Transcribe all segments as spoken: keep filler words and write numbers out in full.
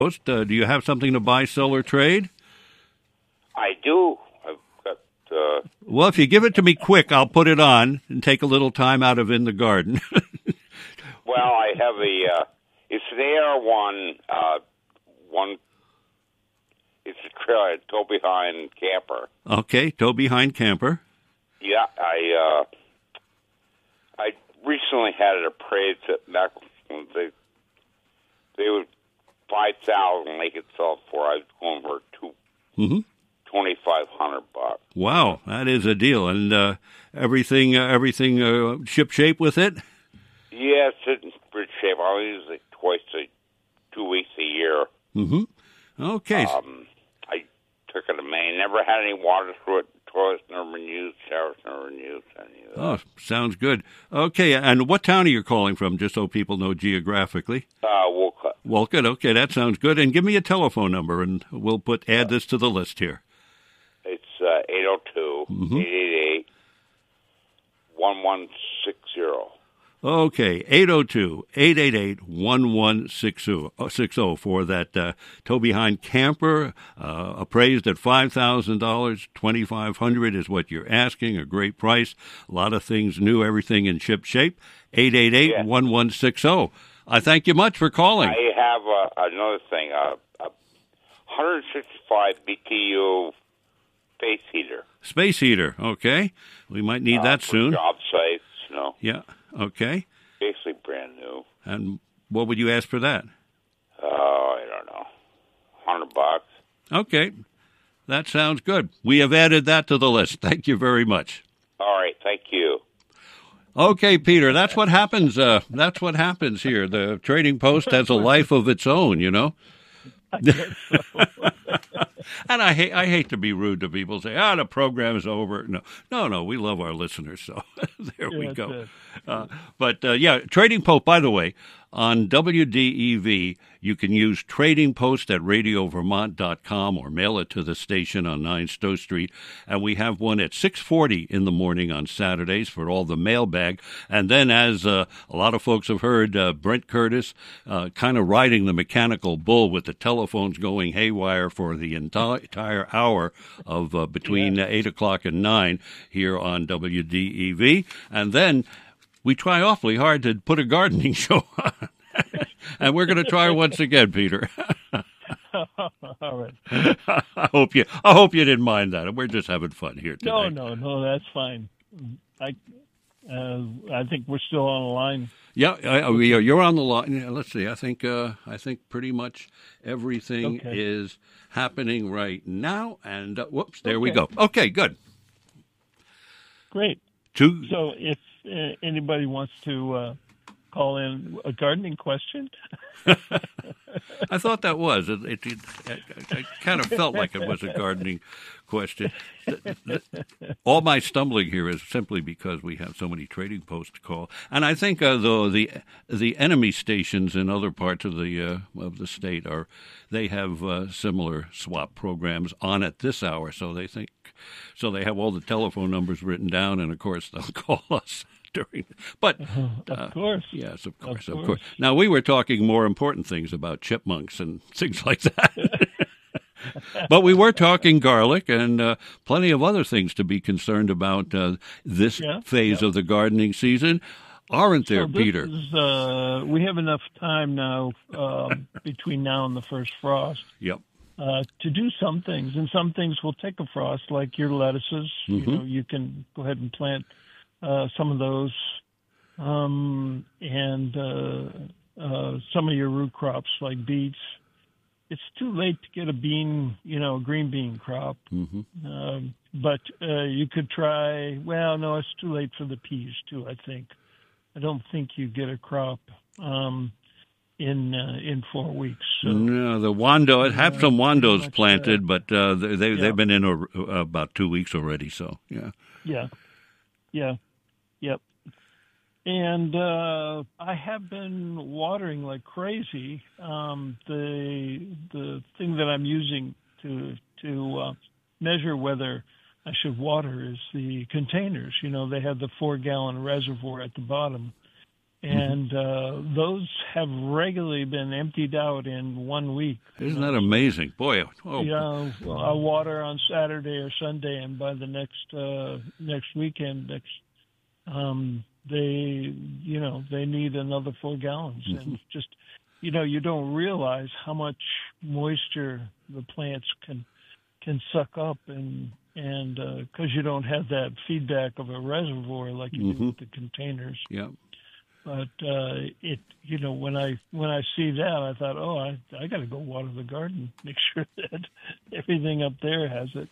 Post. Uh, do you have something to buy, sell, or trade? I do. I've got. Uh, well, if you give it to me quick, I'll put it on and take a little time out of In the Garden. well, I have a. Uh, it's an A R one. Uh, one. It's a uh, tow behind camper. Okay, tow behind camper. Yeah, I. Uh, I recently had it appraised at Mecklenburg. They. They would. Five thousand they could sell it for. I was going for two, mm-hmm. twenty five hundred bucks. Wow, that is a deal, and uh, everything, uh, everything uh, ship shape with it. Yeah, it's in good shape. I use it twice a two weeks a year. Mm-hmm. Okay. Um, I took it to Maine. Never had any water through it. Toilets never been used. Showers never been used. Any of that. Oh, sounds good. Okay, and what town are you calling from, just so people know geographically? Uh, Wolcott. Wolcott. Okay, that sounds good. And give me a telephone number, and we'll put add this to the list here. It's uh, eight oh two, eight eight eight, one one six zero. Okay, eight oh two, eight eight eight, one one six zero for that uh, tow behind camper, uh, appraised at five thousand dollars, twenty-five hundred dollars is what you're asking, a great price, a lot of things new, everything in ship shape, eight eight eight, one one six zero. I thank you much for calling. I have uh, another thing, uh, a one sixty-five B T U space heater. Space heater, okay. We might need uh, that soon. Job sites, you know. Yeah. Okay. Basically brand new. And what would you ask for that? Oh, uh, I don't know. Hundred bucks. Okay. That sounds good. We have added that to the list. Thank you very much. All right. Thank you. Okay, Peter, that's what happens. Uh, that's what happens here. The Trading Post has a life of its own, you know. I guess so. And I hate I hate to be rude to people. Say, "Ah, oh, the program is over." No, no, no. We love our listeners, so there yeah, we go. It. Uh, but uh, yeah, Trading Post. By the way, on W D E V, you can use Trading Post at radio vermont dot com or mail it to the station on nine Stowe Street. And we have one at six forty in the morning on Saturdays for all the mailbag. And then, as uh, a lot of folks have heard, uh, Brent Curtis uh, kind of riding the mechanical bull with the telephones going haywire for the entire entire hour of uh, between yeah. eight o'clock and nine here on W D E V. And then we try awfully hard to put a gardening show on. And we're going to try once again, Peter. All right. I hope you I hope you didn't mind that. We're just having fun here today. No, no, no, that's fine. I uh, I think we're still on the line. Yeah, I, we are, you're on the line. Let's see. I think uh, I think pretty much everything okay. is happening right now. And uh, whoops, there okay. we go. Okay, good. Great. Two. So if uh, anybody wants to uh, call in a gardening question. I thought that was. It, it, it, it, it kind of felt like it was a gardening question. All my stumbling here is simply because we have so many Trading Posts to call. And I think, uh, though, the the enemy stations in other parts of the uh, of the state are, they have uh, similar swap programs on at this hour. So they think, so they have all the telephone numbers written down, and, of course, they'll call us. During, but uh, of course, uh, yes, of course, of of course. course. Now we were talking more important things about chipmunks and things like that, but we were talking garlic and uh, plenty of other things to be concerned about uh, this yeah, phase yeah. of the gardening season, aren't there, so Peter? Is, uh, we have enough time now um, between now and the first frost. Yep. Uh, to do some things, and some things will take a frost, like your lettuces. Mm-hmm. You know, you can go ahead and plant. Uh, some of those, um, and uh, uh, some of your root crops like beets. It's too late to get a bean, you know, a green bean crop. Mm-hmm. Um, but uh, you could try. Well, no, it's too late for the peas too. I think. I don't think you get a crop um, in uh, in four weeks. So. No, the wando. I have some wandos much, planted, uh, but uh, they, they yeah. they've been in a, uh, about two weeks already. So yeah. Yeah. Yeah. Yep. And uh, I have been watering like crazy. Um, the the thing that I'm using to to uh, measure whether I should water is the containers. You know, they have the four gallon reservoir at the bottom, And uh, those have regularly been emptied out in one week. Isn't that amazing? Boy, oh. Yeah, well, I water on Saturday or Sunday, and by the next uh, next weekend, next um, they, you know, they need another four gallons. And just, you know, you don't realize how much moisture the plants can can suck up, and and because uh, you don't have that feedback of a reservoir like you mm-hmm. do with the containers. Yeah. But uh, it, you know, when I when I see that, I thought, oh, I I got to go water the garden, make sure that everything up there has it.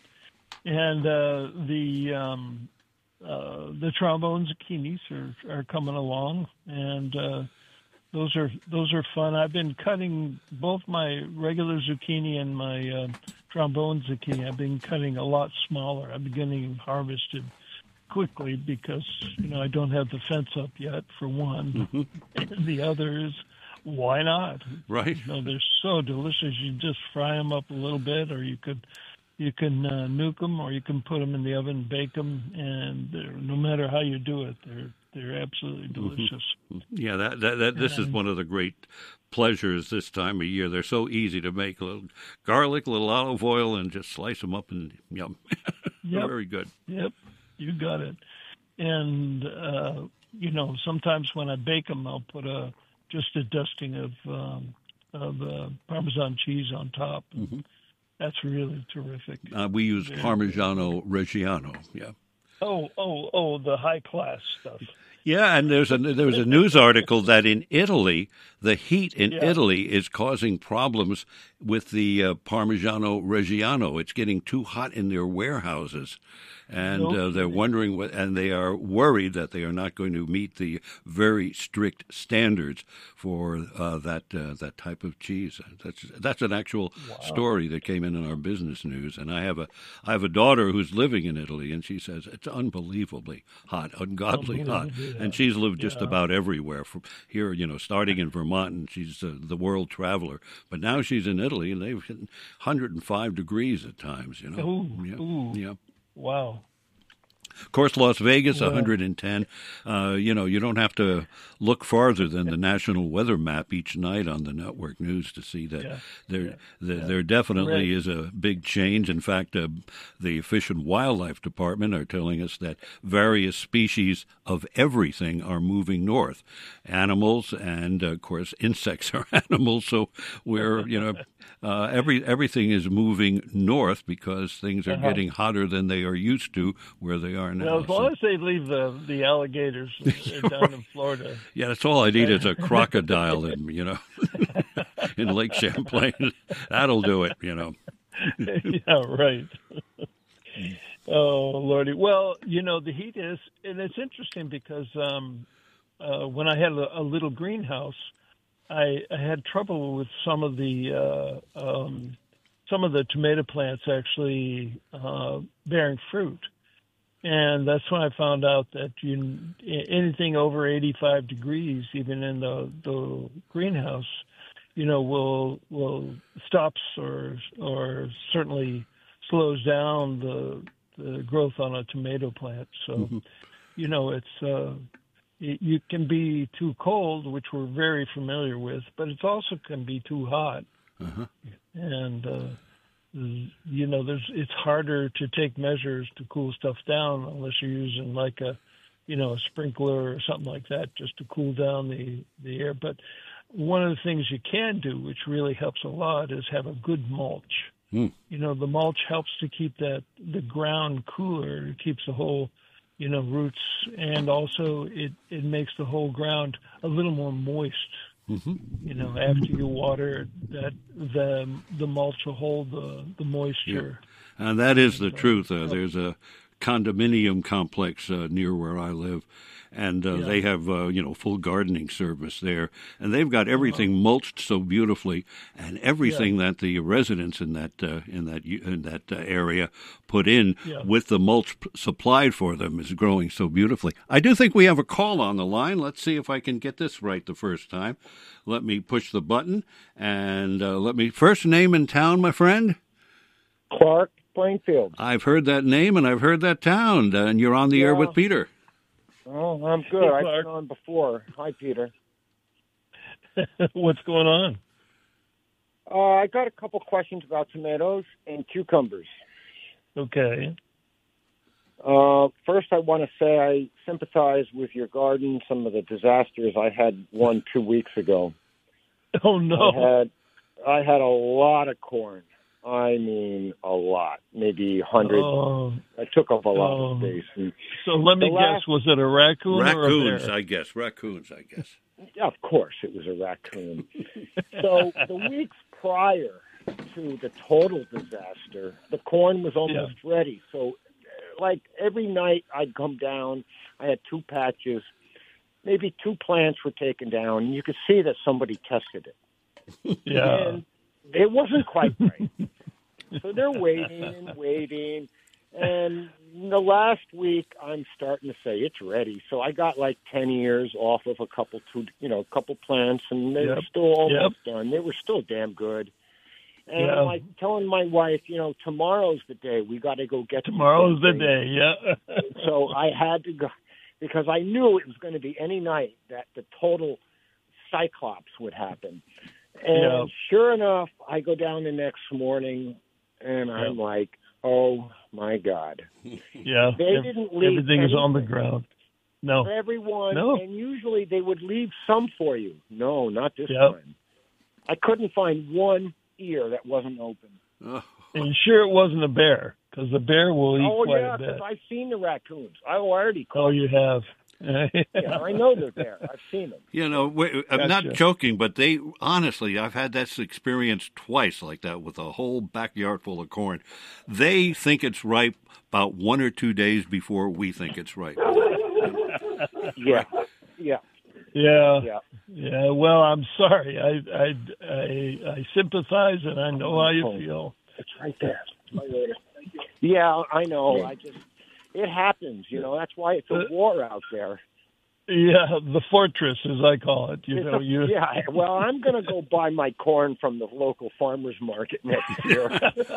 And uh, the um, uh, the trombone zucchinis are, are coming along, and uh, those are those are fun. I've been cutting both my regular zucchini and my uh, trombone zucchini. I've been cutting a lot smaller. I've been getting harvested quickly because, you know, I don't have the fence up yet, for one. Mm-hmm. And the other is, why not? Right. You know, they're so delicious. You just fry them up a little bit, or you could you can uh, nuke them, or you can put them in the oven, bake them, and no matter how you do it, they're they're absolutely delicious. Mm-hmm. Yeah, that, that, that this and, is one of the great pleasures this time of year. They're so easy to make. A little garlic, a little olive oil, and just slice them up and yum. Yep. Very good. Yep. You got it. And, uh, you know, sometimes when I bake them, I'll put a just a dusting of um, of uh, Parmesan cheese on top. Mm-hmm. That's really terrific. Uh, we use Very Parmigiano good. Reggiano, yeah. Oh, oh, oh, the high-class stuff. Yeah, and there's a there was a news article that in Italy, the heat in yeah. Italy is causing problems with the uh, Parmigiano Reggiano. It's getting too hot in their warehouses, and uh, they're wondering what, and they are worried that they are not going to meet the very strict standards for uh, that uh, that type of cheese. That's that's an actual wow. story that came in in our business news. And I have a I have a daughter who's living in Italy, and she says it's unbelievably hot, ungodly hot. Yeah. And she's lived just yeah. about everywhere from here, you know, starting in Vermont, and she's uh, the world traveler. But now she's in Italy, and they've hit one hundred five degrees at times, you know. Ooh, yeah. ooh. yeah. Wow. Of course, Las Vegas, yeah. one hundred ten. Uh, you know, you don't have to look farther than the national weather map each night on the network news to see that yeah. there yeah. there, yeah. there definitely right. is a big change. In fact, uh, the Fish and Wildlife Department are telling us that various species of everything are moving north. Animals and, uh, of course, insects are animals. So we're, you know, uh, every everything is moving north because things are uh-huh. getting hotter than they are used to where they are now. Well, as long so. as they leave the, the alligators down right. in Florida. Yeah, that's all I need is a crocodile in, you know, in Lake Champlain. That'll do it, you know. Yeah, right. Oh, Lordy. Well, you know, the heat is, and it's interesting because um, uh, when I had a, a little greenhouse, I, I had trouble with some of the uh, um, some of the tomato plants actually uh, bearing fruit. And that's when I found out that you anything over eighty-five degrees, even in the, the greenhouse, you know, will will stops or or certainly slows down the the growth on a tomato plant. So, mm-hmm. you know, it's uh, it, you can be too cold, which we're very familiar with, but it also can be too hot, uh-huh. and. Uh, You know, there's it's harder to take measures to cool stuff down unless you're using like a, you know, a sprinkler or something like that just to cool down the, the air. But one of the things you can do, which really helps a lot, is have a good mulch. Mm. You know, the mulch helps to keep that the ground cooler. It keeps the whole, you know, roots, and also it, it makes the whole ground a little more moist. Mm-hmm. You know, after you water, that the the mulch will hold the, the moisture. Yeah. And that is the truth. Uh, there's a condominium complex uh, near where I live, and uh, yeah. they have, uh, you know, full gardening service there. And they've got everything uh-huh. mulched so beautifully, and everything yeah. that the residents in that uh, in that in that uh, area put in yeah. with the mulch p- supplied for them is growing so beautifully. I do think we have a call on the line. Let's see if I can get this right the first time. Let me push the button, and uh, let me first name and town, my friend. Clark Plainfield. I've heard that name and I've heard that town, uh, and you're on the yeah. air with Peter. Oh, I'm good. Hey, I've Clark. been on before. Hi, Peter. What's going on? Uh, I got a couple questions about tomatoes and cucumbers. Okay. Uh, first, I want to say I sympathize with your garden. Some of the disasters. I had one two weeks ago. Oh no. I had I had a lot of corn. I mean, a lot, maybe a hundred. Oh, I took up a lot oh. of space. And So let me The guess, last- was it a raccoon, Raccoons, or a bear? I guess. Raccoons, I guess. of course, it was a raccoon. So the weeks prior to the total disaster, the corn was almost ready. So, like every night, I'd come down. I had two patches. Maybe two plants were taken down. And you could see that somebody tested it. Yeah. And it wasn't quite right. So they're waiting and waiting. And the last week, I'm starting to say it's ready. So I got like ten ears off of a couple, two, you know, a couple plants, and they Yep. were still almost Yep. done. They were still damn good. And Yeah. I'm like telling my wife, you know, tomorrow's the day. We got to go get these Tomorrow's the things. day. Yeah. So I had to go because I knew it was going to be any night that the total cyclops would happen. And Yeah. sure enough, I go down the next morning, and I'm Yeah. like, oh, my God. Yeah. They Ev- didn't leave Everything is on the anything. ground. No. Everyone, No. and usually they would leave some for you. No, not this Yep. time. I couldn't find one ear that wasn't open. Oh, And sure, it wasn't a bear, because the bear will eat Oh, quite yeah, a bit. because I've seen the raccoons. I've already caught Oh, you have. Yeah, I know they're there. I've seen them. you know, we- I'm not Gotcha. joking, but they honestly, I've had that experience twice like that with a whole backyard full of corn. They think it's ripe about one or two days before we think it's ripe. Yeah, yeah, Yeah. yeah. Yeah. Well, I'm sorry. I I I, I sympathize, and I know how you feel. It's right there. Yeah, I know. I just, it happens. You know, that's why it's a war out there. Yeah, the fortress, as I call it. You It's know, a- you. yeah. Well, I'm going to go buy my corn from the local farmers market next year.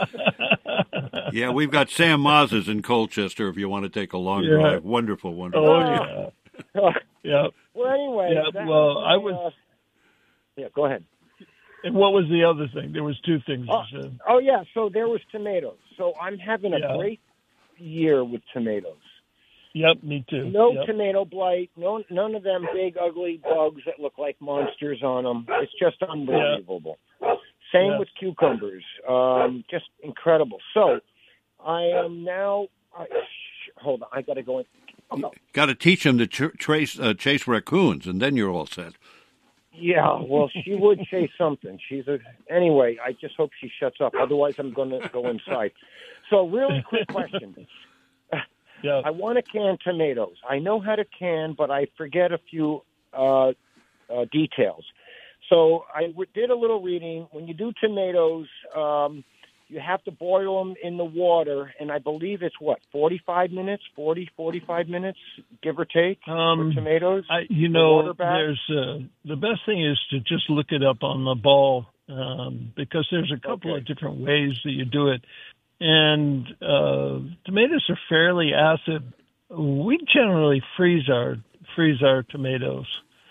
Yeah, we've got Sam Maz's in Colchester if you want to take a long Yeah. drive. Wonderful, wonderful. Oh yeah. Yeah. Well, anyway. Yeah, that well, was I my, was- Uh, yeah, go ahead. And what was the other thing? There was two things Oh, you said. oh, yeah. So there was tomatoes. So I'm having a Yeah. great year with tomatoes. Yep, me too. No Yep. tomato blight. No, none of them big ugly bugs that look like monsters on them. It's just unbelievable. Same Yeah. with cucumbers. Um, just incredible. So I am now. Uh, sh- hold on, I got to go in. Oh, no. Got to teach him to ch- trace, uh, chase raccoons, and then you're all set. Yeah, well, she would say something. She's a anyway. I just hope she shuts up. Otherwise, I'm going to go inside. So, really quick question. Yeah. I want to can tomatoes. I know how to can, but I forget a few uh, uh, details. So I w- did a little reading. When you do tomatoes, um, you have to boil them in the water, and I believe it's, what, forty-five minutes, forty, forty-five minutes, give or take, Um, for tomatoes? I, you The know, water bath? there's uh, the best thing is to just look it up on the ball um, because there's a couple Okay. of different ways that you do it. And uh, tomatoes are fairly acid. We generally freeze our freeze our tomatoes,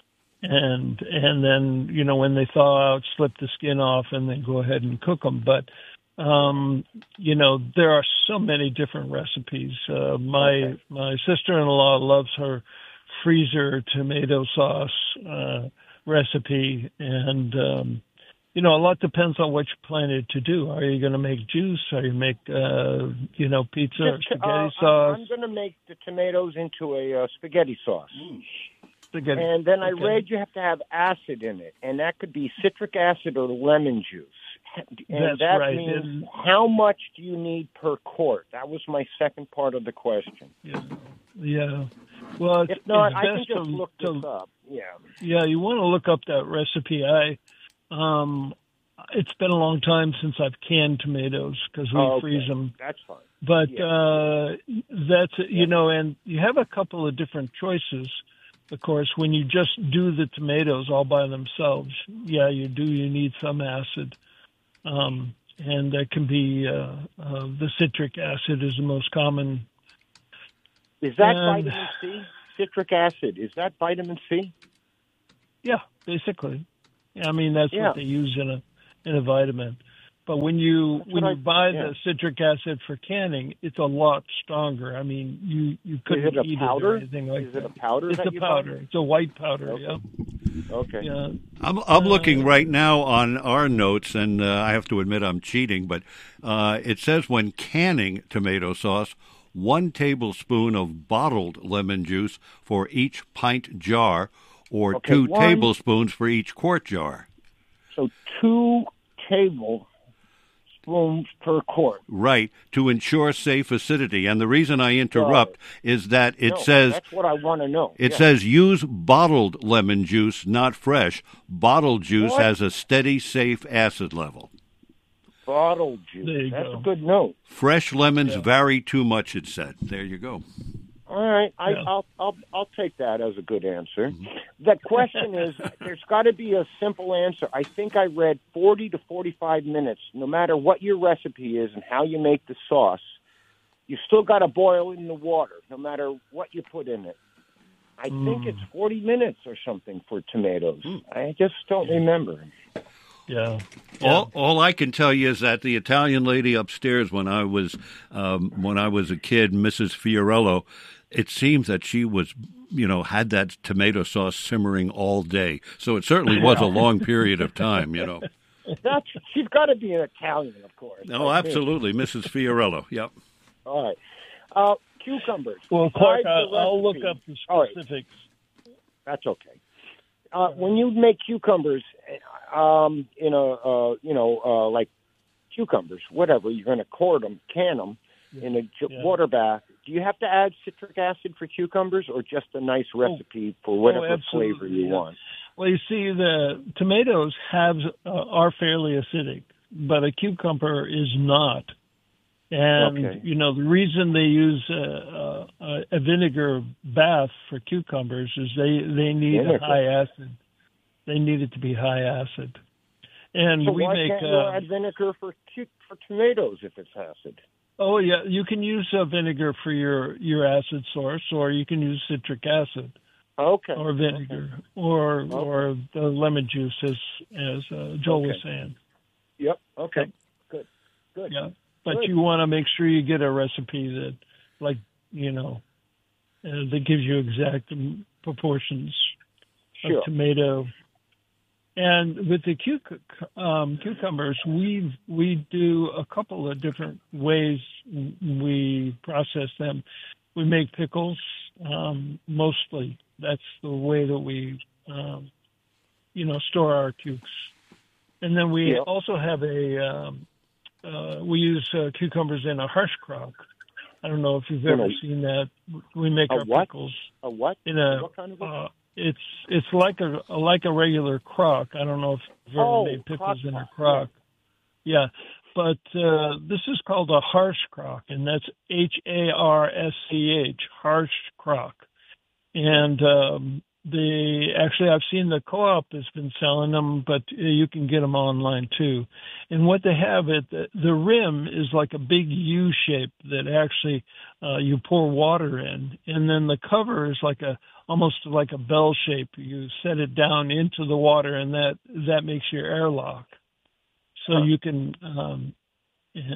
and and then you know when they thaw out, slip the skin off, and then go ahead and cook them. But um, you know there are so many different recipes. Uh, my Okay. my sister-in-law loves her freezer tomato sauce uh, recipe, and um, you know, a lot depends on what you're planning to do. Are you going to make juice? Are you make, uh, you know, pizza or Just, spaghetti uh, sauce? I'm, I'm going to make the tomatoes into a uh, spaghetti sauce. Spaghetti. And then I Okay. read you have to have acid in it, and that could be citric acid or lemon juice. And That's that right. means And- how much do you need per quart? That was my second part of the question. Yeah. yeah. Well, it's, If not, it's I can best just to, look to, this up. Yeah. Yeah, you want to look up that recipe. I, um, it's been a long time since I've canned tomatoes because we Oh, okay. freeze them. That's fine. But Yeah. uh, that's you Yeah. know, and you have a couple of different choices. Of course, when you just do the tomatoes all by themselves, yeah, you do. You need some acid, um, and that can be uh, uh, the citric acid is the most common. Is that And- vitamin C? citric acid, is that vitamin C? Yeah, basically. Yeah, I mean, that's Yeah. what they use in a in a vitamin. But when you That's when what you I- buy yeah. the citric acid for canning, it's a lot stronger. I mean, you, you Is couldn't it a eat powder? it or anything like Is that. it a powder It's that a you buy? powder. It's a white powder. Okay. Yeah. Okay. Yeah. I'm I'm looking Uh, right now on our notes, and uh, I have to admit I'm cheating, but uh, it says when canning tomato sauce, one tablespoon of bottled lemon juice for each pint jar, or Okay, two one- tablespoons for each quart jar. So two tablespoons per quart. Right, to ensure safe acidity. And the reason I interrupt is that it No, says that's what I want to know. it Yeah. says use bottled lemon juice, not fresh. Bottled juice What? has a steady, safe acid level. bottled juice. There you That's go. a good note. Fresh lemons Yeah. vary too much, it said. There you go. All right, I, Yeah. I'll I'll I'll take that as a good answer. Mm-hmm. The question is, there's got to be a simple answer. I think I read forty to forty-five minutes. No matter what your recipe is and how you make the sauce, you still got to boil in the water, no matter what you put in it. I think it's forty minutes or something for tomatoes. I just don't remember. Yeah. All, all I can tell you is that the Italian lady upstairs, when I was um, when I was a kid, Missus Fiorello, it seems that she was, you know, had that tomato sauce simmering all day. So it certainly was a long period of time, you know. That's she's got to be an Italian, of course. No, Like me. absolutely, Missus Fiorello. Yep. All right, uh, cucumbers. Well, Clark, Besides the I'll, I'll look recipe- up the All right. specifics. That's okay. Uh, when you make cucumbers, um, in a uh, you know uh, like cucumbers, whatever, you're going to quart them, can them in a j- Yeah. water bath. Do you have to add citric acid for cucumbers, or just a nice recipe for whatever absolutely, flavor you yeah. want? Well, you see, the tomatoes have uh, are fairly acidic, but a cucumber is not. And Okay. you know the reason they use a, a, a vinegar bath for cucumbers is they they need Vinegar. a high acid. They need it to be high acid. And So we why make. can't you uh, add vinegar for cu- for tomatoes if it's acid? Oh yeah, you can use uh, vinegar for your your acid source, or you can use citric acid Okay. or vinegar, or or the lemon juice, as as uh, Joel was Okay. saying. Yep. Okay. Good. Good. Yeah, but Good. you want to make sure you get a recipe that, like you know, uh, that gives you exact um, proportions Sure. of tomato. And with the cuc- um, cucumbers, we we do a couple of different ways we process them. We make pickles, um, mostly. That's the way that we, um, you know, store our cukes. And then we Yeah. also have a, um, uh, we use uh, cucumbers in a harsh crock. I don't know if you've In ever a- seen that. We make a our what? pickles A what? in a. What kind of a- Uh, it's it's like a like a regular crock. I don't know if you've ever Oh, made pickles crock in a pot, crock. Yeah, but uh, this is called a harsh crock, and that's H A R S C H, harsh crock. And um, they actually, I've seen the co-op has been selling them, but uh, you can get them online too. And what they have, it the, the rim is like a big U shape that actually uh, you pour water in, and then the cover is like a almost like a bell shape. You set it down into the water, and that that makes your airlock. So Huh. you can. Um, yeah.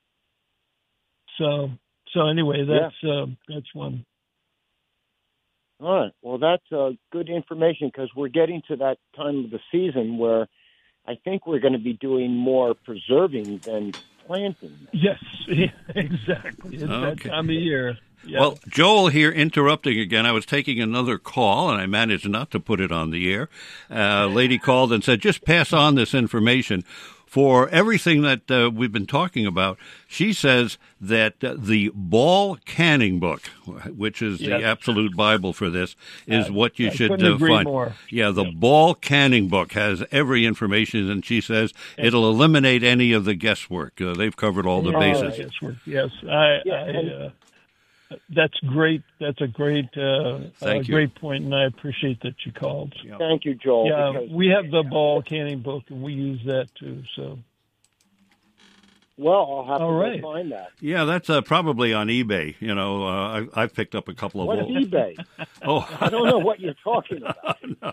So so anyway, that's uh, that's one. All right. Well, that's uh, good information because we're getting to that time of the season where I think we're going to be doing more preserving than planting. Yes, exactly. It's that Okay. time of year. Yeah. Well, Joel here interrupting again. I was taking another call, and I managed not to put it on the air. Uh, a lady called and said, just pass on this information. For everything that uh, we've been talking about, she says that uh, the Ball Canning Book, which is Yes. the absolute Bible for this, is what you I should couldn't uh, agree find. more. Yeah, the Ball Canning Book has every information, and she says it'll eliminate any of the guesswork. Uh, they've covered all the Oh, bases. yes, we're- yes, I, Yeah, I, and- uh, that's great. That's a great, uh, Thank uh, you. great point, and I appreciate that you called. Yeah. Thank you, Joel. Yeah, because- we have the Ball Canning Book, and we use that too. So Well, I'll have All to right. go find that. Yeah, that's uh, probably on eBay. You know, uh, I, I've picked up a couple of. What is eBay? Oh, I don't know what you're talking about. no.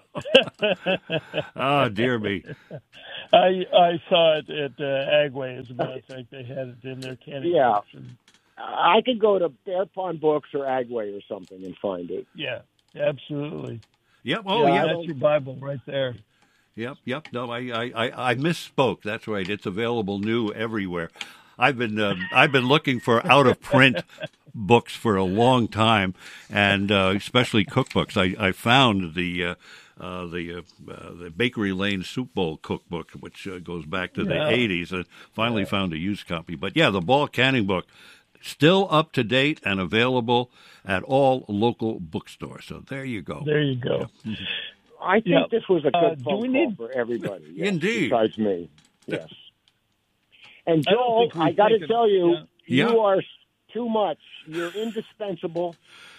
Oh, dear me. I I saw it at uh, Agway, as a matter of fact. They had it in their candy Yeah. section. I could go to Bear Pond Books or Agway or something and find it. Yeah, absolutely. Yep. Oh, Yeah, yeah. I That's your Bible right there. Yep. Yep. No, I, I, I, I misspoke. That's right. It's available new everywhere. I've been uh, I've been looking for out of print books for a long time, and uh, especially cookbooks. I, I found the uh, uh, the uh, uh, the Bakery Lane Soup Bowl cookbook, which uh, goes back to Yeah. the eighties, and finally Yeah. found a used copy. But yeah, the Ball Canning book, still up to date and available at all local bookstores. So there you go. There you go. I think Yeah. this was a good Uh, do phone we call need- for everybody. Yes, Indeed. Besides me. Yes. And I don't Joel, think we've I got to taken- tell you, yeah. you are too much. You're indispensable.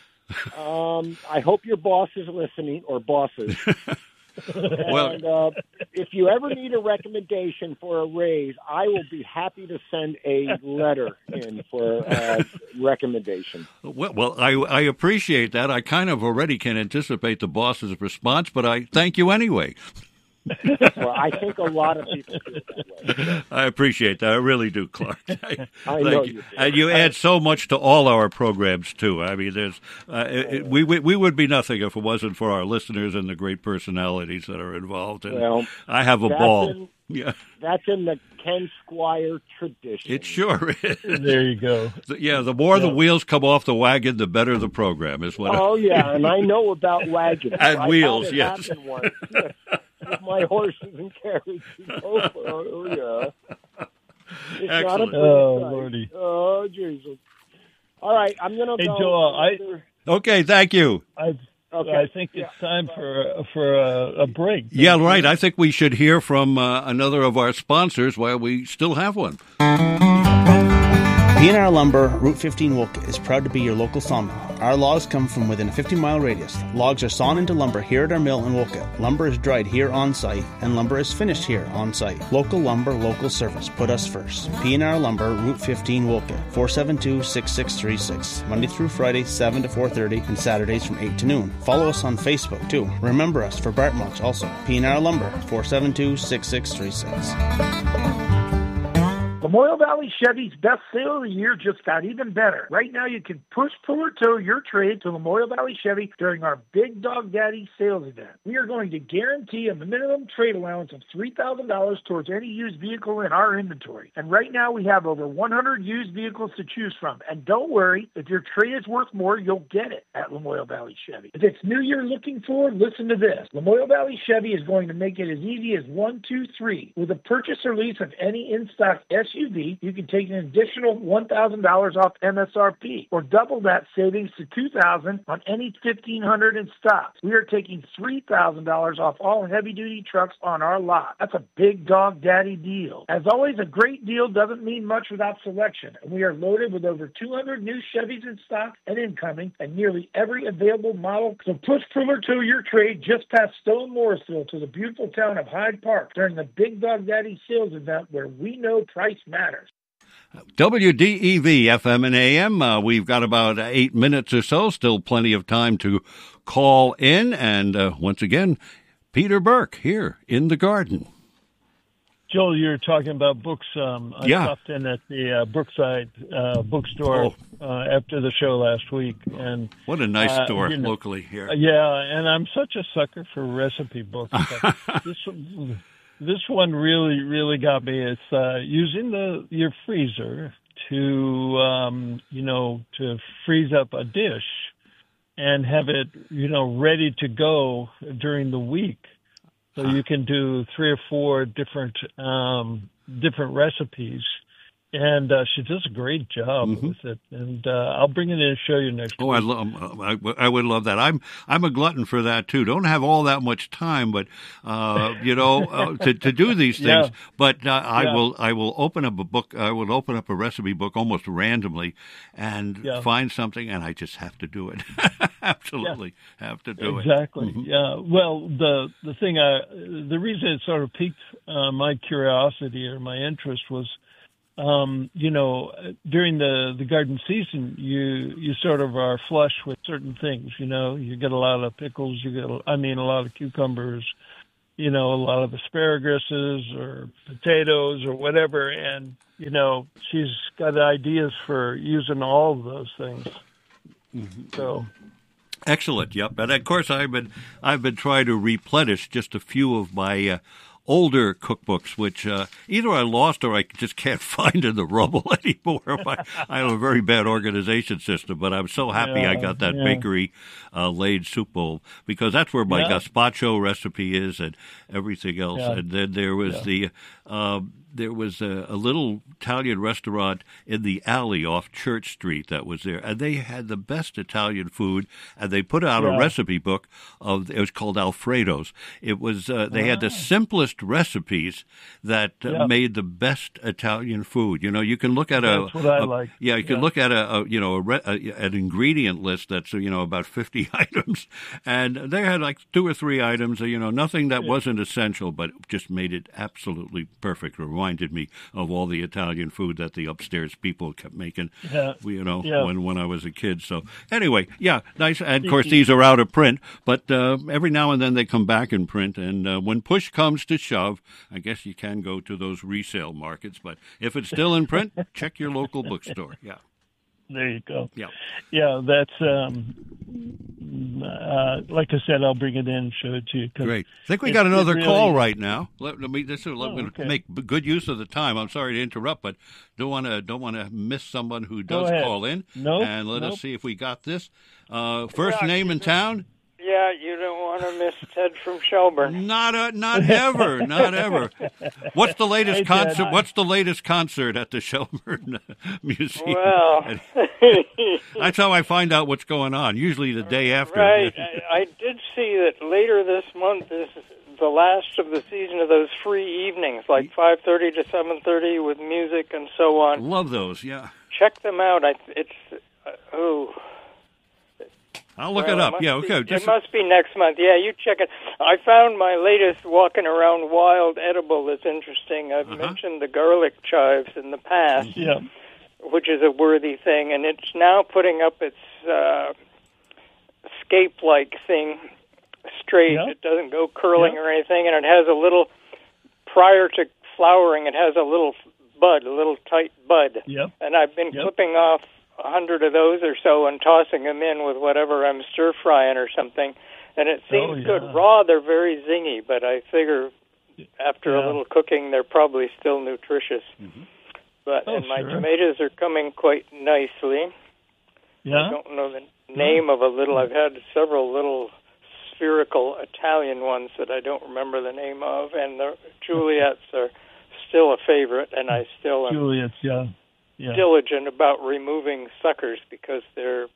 Um, I hope your boss is listening, or bosses. Well- and uh, if you ever need a recommendation for a raise, I will be happy to send a letter in for a recommendation. Well, well, I I appreciate that. I kind of already can anticipate the boss's response, but I thank you anyway. Well, I think a lot of people feel that way. I appreciate that. I really do, Clark. I, I thank know you. you do. And you add so much to all our programs too. I mean, there's uh, it, it- we, we we would be nothing if it wasn't for our listeners and the great personalities that are involved. And Well, I have a that's ball. in- Yeah, That's in the Ken Squire tradition. it sure is. There you go. Yeah, the more the Yeah. wheels come off the wagon, the better the program is. What I- Oh yeah, and I know about wagons. And I wheels, had it yes. happen once. Yes. With my horses and carriages. Oh, oh yeah. It's not a Excellent. pretty Oh, sight. Lordy. Oh Jesus. All right, I'm gonna Hey, go. Joel, I- Okay, thank you. I Okay. I think it's time for for a, a break. Yeah, right. I think we should hear from uh, another of our sponsors while we still have one. P and R Lumber, Route fifteen Wolcott, is proud to be your local sawmill. Our logs come from within a fifty-mile radius. Logs are sawn into lumber here at our mill in Wolcott. Lumber is dried here on site, and lumber is finished here on site. Local lumber, local service. Put us first. P and R Lumber, Route fifteen Wolcott, four seven two, six six three six. Monday through Friday, seven to four thirty, and Saturdays from eight to noon. Follow us on Facebook, too. Remember us for Bart Mulch also. P and R Lumber, four seven two, six six three six. Memorial Valley Chevy's best sale of the year just got even better. Right now, you can push, pull, or tow your trade to Memorial Valley Chevy during our Big Dog Daddy sales event. We are going to guarantee a minimum trade allowance of three thousand dollars towards any used vehicle in our inventory. And right now, we have over one hundred used vehicles to choose from. And don't worry, if your trade is worth more, you'll get it at Memorial Valley Chevy. If it's new you're looking for, listen to this. Memorial Valley Chevy is going to make it as easy as one, two, three. With a purchase or lease of any in-stock S U V, you can take an additional one thousand dollars off M S R P, or double that savings to two thousand dollars on any fifteen hundred dollars in stock. We are taking three thousand dollars off all heavy-duty trucks on our lot. That's a big dog daddy deal. As always, a great deal doesn't mean much without selection, and we are loaded with over two hundred new Chevys in stock and incoming, and nearly every available model. So push, pull, or tow your trade just past Stone Morrisville to the beautiful town of Hyde Park during the Big Dog Daddy sales event, where we know price matters. W D E V F M and A M. Uh, we've got about eight minutes or so. Still plenty of time to call in. And uh, once again, Peter Burke here in the garden. Joel, you're talking about books. Um, I Yeah. stopped in at the uh, Brookside uh, bookstore Oh. uh, after the show last week, and What a nice Uh, store you know, locally here. uh, yeah, and I'm such a sucker for recipe books. But this one- this one really, really got me. It's uh, using the your freezer to, um, you know, to freeze up a dish and have it, you know, ready to go during the week. So you can do three or four different um, different recipes, and uh, she does a great job Mm-hmm. with it. And uh, I'll bring it in and show you next Oh, week. I, lo- I, I would love that. I'm I'm a glutton for that too. Don't have all that much time, but uh, you know, uh, to to do these things. Yeah. But uh, I Yeah. will I will open up a book. I will open up a recipe book almost randomly, and Yeah. find something, and I just have to do it. Absolutely, have to do it. Exactly. Yeah. Well, the the thing, I, the reason it sort of piqued uh, my curiosity or my interest was um, you know, during the, the garden season, you you sort of are flush with certain things. You know, you get a lot of pickles. You get, I mean, a lot of cucumbers. You know, a lot of asparaguses or potatoes or whatever. And you know, she's got ideas for using all of those things. Mm-hmm. So. Excellent. Yep. And of course, I've been I've been trying to replenish just a few of my uh, older cookbooks, which uh, either I lost or I just can't find in the rubble anymore. I, I have a very bad organization system, but I'm so happy yeah, I got that yeah. bakery uh, laid soup bowl, because that's where my yeah. gazpacho recipe is and everything else. Yeah. And then there was yeah. the. Uh, There was a, a little Italian restaurant in the alley off Church Street that was there, and they had the best Italian food. And they put out yeah. a recipe book of it was called Alfredo's. It was uh, they oh. had the simplest recipes that uh, yeah. made the best Italian food. You know, you can look at a that's what I a, like. yeah, you can yeah. look at a, a you know a, re, a, an ingredient list that's you know about fifty items, and they had like two or three items. You know, nothing that yeah. wasn't essential, but just made it absolutely perfect. Reminded me of all the Italian food that the upstairs people kept making, yeah. you know, yeah. when, when I was a kid. So anyway, yeah, nice. And of course, these are out of print, but uh, every now and then they come back in print. And uh, when push comes to shove, I guess you can go to those resale markets. But if it's still in print, check your local bookstore. Yeah. There you go. Yeah. Yeah, that's, um, uh, like I said, I'll bring it in and show it to you. Great. I think we got another really, call right now. Let, let me this will oh, okay. make good use of the time. I'm sorry to interrupt, but don't want to don't want to miss someone who does ahead. call in. Nope, and let nope. us see if we got this. Uh, first Yeah, name in town? Yeah, you don't want to miss Ted from Shelburne. Not a, not ever, not ever. What's the latest Hey, concert? Ted. What's the latest concert at the Shelburne Museum? Well, that's how I find out what's going on. Usually the day after. Right. I, I did see that later this month is the last of the season of those free evenings, like five thirty to seven thirty with music and so on. Love those. Yeah. Check them out. I, it's uh, oh. I'll look well, it up. It Yeah, be, okay. Just, it must be next month. Yeah, you check it. I found my latest walking around wild edible that's interesting. I've uh-huh. mentioned the garlic chives in the past, Yeah. which is a worthy thing, and it's now putting up its uh, scape-like thing straight. Yeah. It doesn't go curling Yeah. or anything, and it has a little, prior to flowering, it has a little bud, a little tight bud. Yep. And I've been Yep. clipping off a hundred of those or so and tossing them in with whatever I'm stir-frying or something, and it seems Oh, yeah. good. Raw, they're very zingy, but I figure after Yeah. a little cooking, they're probably still nutritious. Mm-hmm. But Oh, and my sure. tomatoes are coming quite nicely. Yeah. I don't know the name of a little. I've had several little spherical Italian ones that I don't remember the name of, and the Juliets are still a favorite, and I still am Juliet's, yeah. Yeah. diligent about removing suckers because they're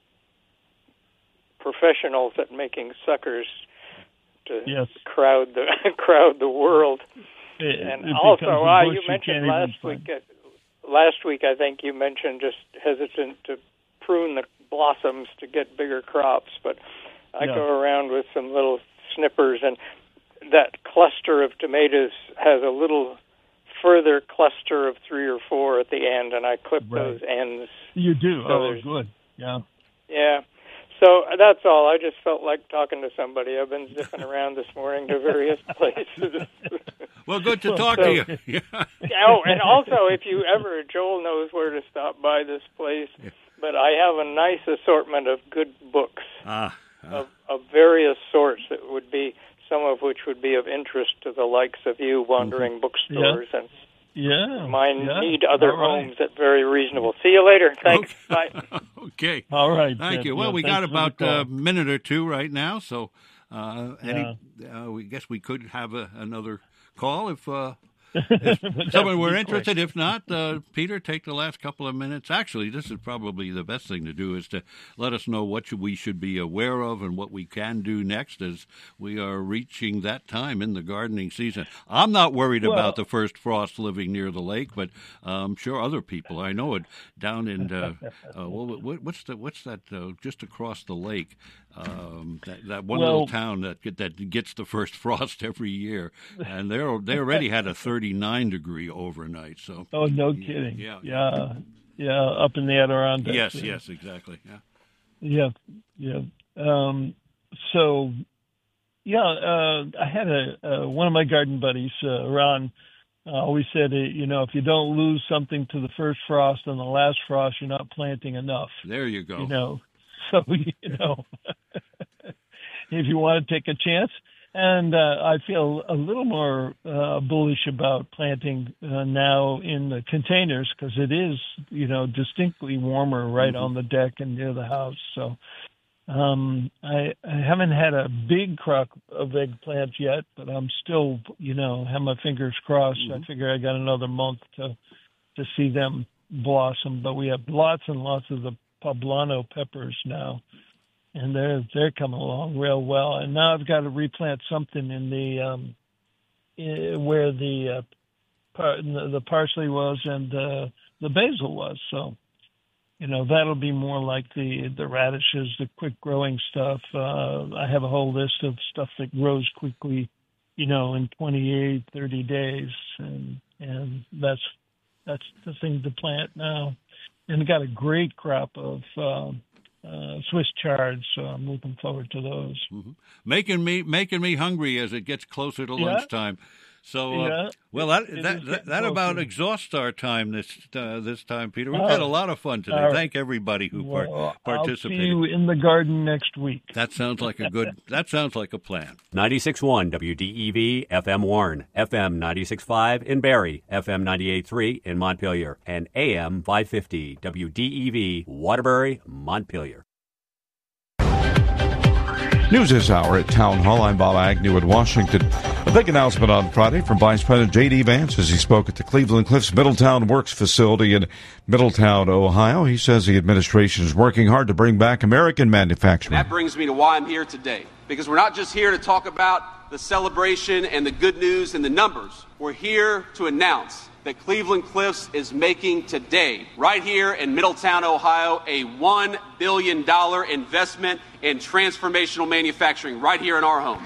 professionals at making suckers to Yes. crowd the crowd the world. It, And it also, becomes a uh, bush you mentioned can't last even week. find. Uh, last week, I think you mentioned just hesitant to prune the blossoms to get bigger crops, but I Yeah. go around with some little snippers, and that cluster of tomatoes has a little further cluster of three or four at the end, and I clip Right. those ends. You do. So Oh, there's- good. Yeah. Yeah. So that's all. I just felt like talking to somebody. I've been zipping around this morning to various places. well, good to Well, talk so- to you. Yeah. Oh, and also, if you ever, Joel knows where to stop by this place, but I have a nice assortment of good books Ah, ah. of, of various sorts that would be, some of which would be of interest to the likes of you wandering Mm-hmm. bookstores, and Yeah. mine yeah. need other All right. homes at very reasonable. See you later. Thanks. Bye. Okay. All right. Thank Ted. you. Well, Yeah, we thanks got for the about call. a minute or two right now, so uh, any, uh, we guess we could have a, another call if, uh, if But someone that were would be interested. If not, uh, Peter, take the last couple of minutes. Actually, this is probably the best thing to do is to let us know what should, we should be aware of and what we can do next as we are reaching that time in the gardening season. I'm not worried Well- about the first frost living near the lake, but uh, I'm sure other people. I know it down in uh, uh, what, what's the what's that uh, just across the lake? Um, that, that one well, little town that that gets the first frost every year, and they they already had a thirty-nine degree overnight. So oh, no kidding. Yeah, yeah, yeah, up in the Adirondacks. Yes, yeah. yes, exactly. Yeah, yeah, yeah. Um, so, yeah, uh, I had a uh, one of my garden buddies, uh, Ron. Uh, always said, uh, you know, if you don't lose something to the first frost and the last frost, you're not planting enough. There you go. You know, so you know. If you want to take a chance. And uh, I feel a little more uh, bullish about planting uh, now in the containers because it is, you know, distinctly warmer right mm-hmm. on the deck and near the house. So um, I, I haven't had a big crop of eggplants yet, but I'm still, you know, have my fingers crossed. Mm-hmm. I figure I got another month to to see them blossom. But we have lots and lots of the poblano peppers now. And they're they're coming along real well. And now I've got to replant something in the um, in, where the, uh, par- the the parsley was and uh, the basil was. So, you know, that'll be more like the the radishes, the quick growing stuff. Uh, I have a whole list of stuff that grows quickly, you know, in twenty-eight, thirty days, and and that's that's the thing to plant now. And I got a great crop of. Uh, Uh, Swiss chard, so I'm looking forward to those. Mm-hmm. Making me making me hungry as it gets closer to yeah. lunchtime. So, uh, yeah. well, that it, that, that, that about exhausts our time this uh, this time, Peter. We've uh, had a lot of fun today. Uh, Thank everybody who well, part- participated. I'll see you in the garden next week. That sounds like a good. That sounds like a plan. ninety-six point one W D E V F M Warren, F M ninety-six point five in Barrie, F M ninety-eight point three in Montpelier, and A M five fifty W D E V Waterbury, Montpelier. News this hour at Town Hall. I'm Bob Agnew in Washington. A big announcement on Friday from Vice President J D. Vance as he spoke at the Cleveland Cliffs Middletown Works facility in Middletown, Ohio. He says the administration is working hard to bring back American manufacturing. That brings me to why I'm here today, because we're not just here to talk about the celebration and the good news and the numbers. We're here to announce that Cleveland Cliffs is making today, right here in Middletown, Ohio, a one billion dollars investment in transformational manufacturing right here in our home.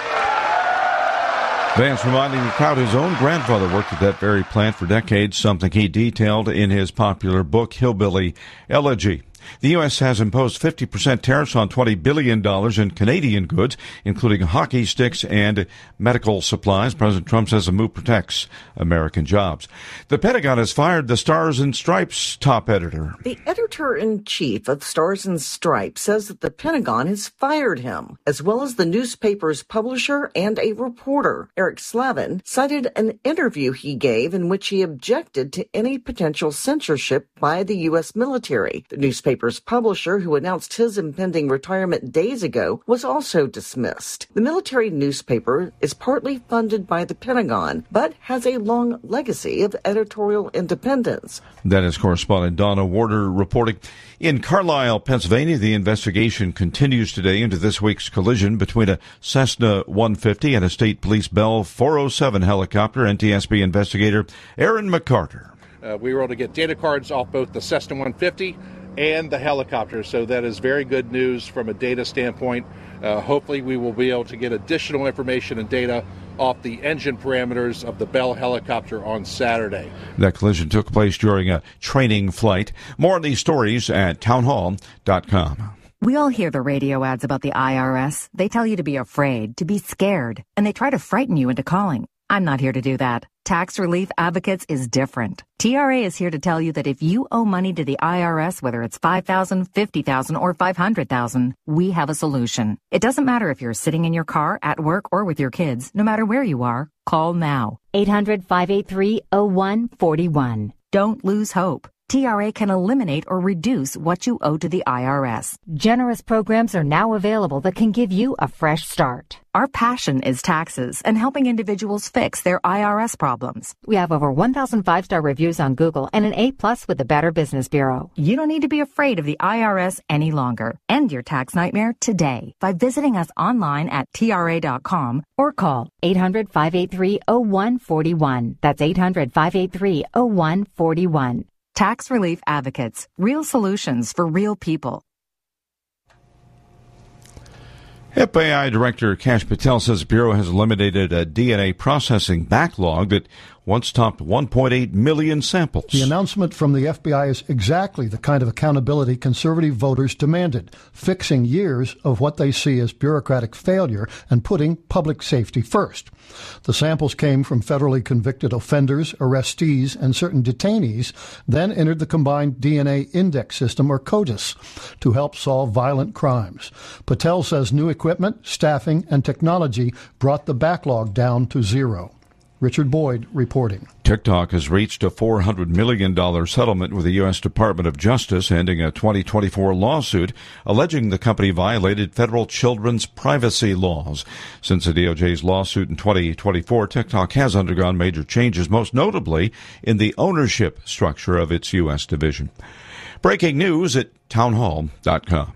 Vance reminding the crowd his own grandfather worked at that very plant for decades, something he detailed in his popular book, Hillbilly Elegy. The U S has imposed fifty percent tariffs on twenty billion dollars in Canadian goods, including hockey sticks and medical supplies. President Trump says the move protects American jobs. The Pentagon has fired the Stars and Stripes top editor. The editor-in-chief of Stars and Stripes says that the Pentagon has fired him, as well as the newspaper's publisher and a reporter. Eric Slavin cited an interview he gave in which he objected to any potential censorship by the U S military. The newspaper publisher, who announced his impending retirement days ago, was also dismissed. The military newspaper is partly funded by the Pentagon, but has a long legacy of editorial independence. That is correspondent Donna Warder reporting. In Carlisle, Pennsylvania, the investigation continues today into this week's collision between a Cessna one fifty and a State Police Bell four oh seven helicopter. N T S B investigator Aaron McCarter. Uh, we were able to get data cards off both the Cessna one fifty and the helicopter, so that is very good news from a data standpoint. Uh, hopefully we will be able to get additional information and data off the engine parameters of the Bell helicopter on Saturday. That collision took place during a training flight. More on these stories at townhall dot com. We all hear the radio ads about the I R S. They tell you to be afraid, to be scared, and they try to frighten you into calling. I'm not here to do that. Tax Relief Advocates is different. T R A is here to tell you that if you owe money to the I R S, whether it's five thousand dollars, fifty thousand dollars, or five hundred thousand dollars, we have a solution. It doesn't matter if you're sitting in your car, at work, or with your kids. No matter where you are, call now. eight hundred, five eight three, oh one four one. Don't lose hope. T R A can eliminate or reduce what you owe to the I R S. Generous programs are now available that can give you a fresh start. Our passion is taxes and helping individuals fix their I R S problems. We have over one thousand five-star reviews on Google and an A plus with the Better Business Bureau. You don't need to be afraid of the I R S any longer. End your tax nightmare today by visiting us online at T R A dot com or call eight hundred, five eight three, oh one four one. That's eight hundred, five eight three, oh one four one. Tax Relief Advocates. Real solutions for real people. F B I Director Kash Patel says the Bureau has eliminated a D N A processing backlog that once topped one point eight million samples. The announcement from the F B I is exactly the kind of accountability conservative voters demanded, fixing years of what they see as bureaucratic failure and putting public safety first. The samples came from federally convicted offenders, arrestees, and certain detainees, then entered the Combined D N A Index System, or CODIS, to help solve violent crimes. Patel says new equipment, staffing, and technology brought the backlog down to zero. Richard Boyd reporting. TikTok has reached a four hundred million dollars settlement with the U S Department of Justice, ending a twenty twenty-four lawsuit alleging the company violated federal children's privacy laws. Since the D O J's lawsuit in twenty twenty-four, TikTok has undergone major changes, most notably in the ownership structure of its U S division. Breaking news at townhall dot com.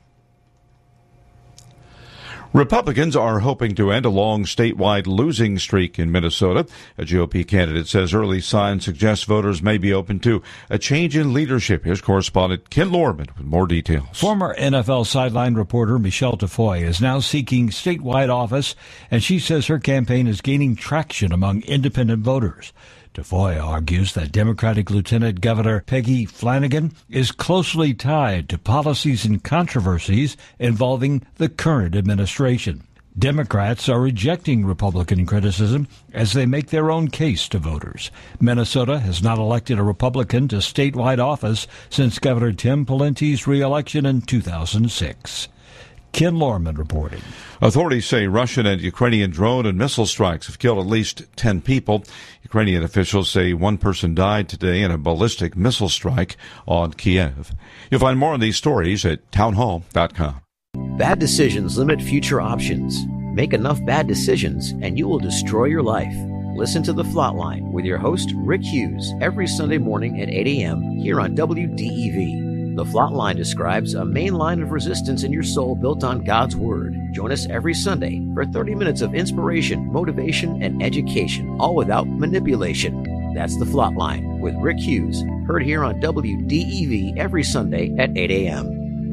Republicans are hoping to end a long statewide losing streak in Minnesota. A G O P candidate says early signs suggest voters may be open to a change in leadership. Here's correspondent Ken Lorman with more details. Former N F L sideline reporter Michelle Tafoy is now seeking statewide office, and she says her campaign is gaining traction among independent voters. Tafoy argues that Democratic Lieutenant Governor Peggy Flanagan is closely tied to policies and controversies involving the current administration. Democrats are rejecting Republican criticism as they make their own case to voters. Minnesota has not elected a Republican to statewide office since Governor Tim Pawlenty's re-election in two thousand six. Ken Lorman reporting. Authorities say Russian and Ukrainian drone and missile strikes have killed at least ten people. Ukrainian officials say one person died today in a ballistic missile strike on Kiev. You'll find more on these stories at townhall dot com. Bad decisions limit future options. Make enough bad decisions and you will destroy your life. Listen to The Flatline with your host, Rick Hughes, every Sunday morning at eight a.m. here on W D E V. The Flatline describes a main line of resistance in your soul built on God's Word. Join us every Sunday for thirty minutes of inspiration, motivation, and education, all without manipulation. That's The Flatline with Rick Hughes, heard here on W D E V every Sunday at eight a.m.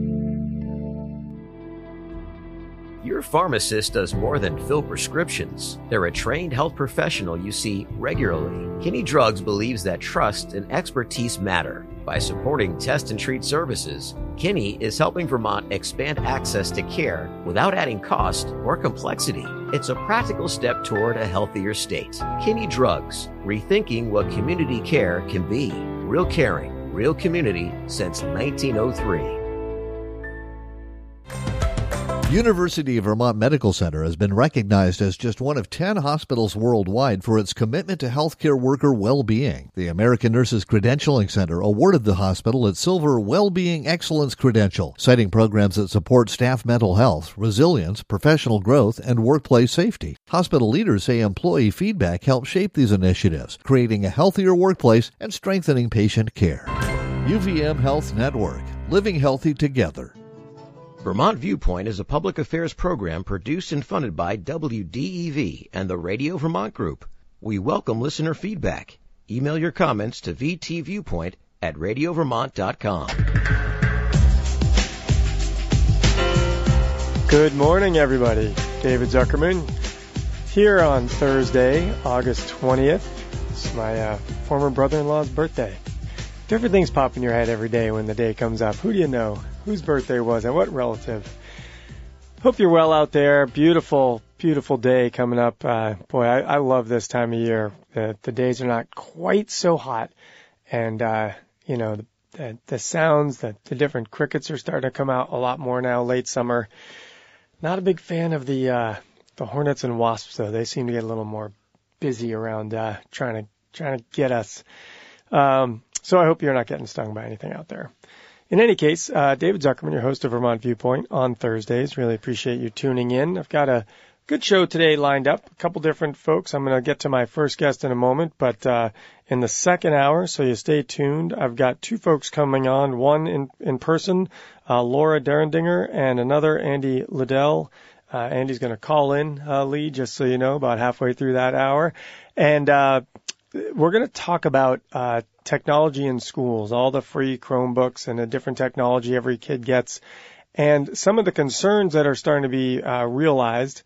Your pharmacist does more than fill prescriptions. They're a trained health professional you see regularly. Kinney Drugs believes that trust and expertise matter. By supporting test and treat services, Kinney is helping Vermont expand access to care without adding cost or complexity. It's a practical step toward a healthier state. Kinney Drugs, rethinking what community care can be. Real caring, real community since nineteen oh three. University of Vermont Medical Center has been recognized as just one of ten hospitals worldwide for its commitment to healthcare worker well-being. The American Nurses Credentialing Center awarded the hospital its Silver Well-Being Excellence Credential, citing programs that support staff mental health, resilience, professional growth, and workplace safety. Hospital leaders say employee feedback helped shape these initiatives, creating a healthier workplace and strengthening patient care. U V M Health Network, living healthy together. Vermont Viewpoint is a public affairs program produced and funded by W D E V and the Radio Vermont Group. We welcome listener feedback. Email your comments to v t viewpoint at radio vermont dot com. Good morning, everybody. David Zuckerman here on Thursday, August twentieth. It's my uh, former brother-in-law's birthday. Different things pop in your head every day when the day comes up. Who do you know? Whose birthday was it? What relative? Hope you're well out there. Beautiful, beautiful day coming up. Uh, boy, I, I love this time of year. The, the days are not quite so hot. And, uh, you know, the, the, the sounds, the, the different crickets are starting to come out a lot more now, late summer. Not a big fan of the, uh, the hornets and wasps, though. They seem to get a little more busy around, uh, trying to, trying to get us. Um, so I hope you're not getting stung by anything out there. In any case, uh, David Zuckerman, your host of Vermont Viewpoint on Thursdays. Really appreciate you tuning in. I've got a good show today lined up. A couple different folks. I'm going to get to my first guest in a moment, but uh, in the second hour, so you stay tuned. I've got two folks coming on, one in, in person, uh, Laura Derendinger, and another, Andy Liddell. Uh, Andy's going to call in, uh, Lee, just so you know, about halfway through that hour. And uh, we're going to talk about uh technology in schools, all the free Chromebooks and the different technology every kid gets. And some of the concerns that are starting to be uh, realized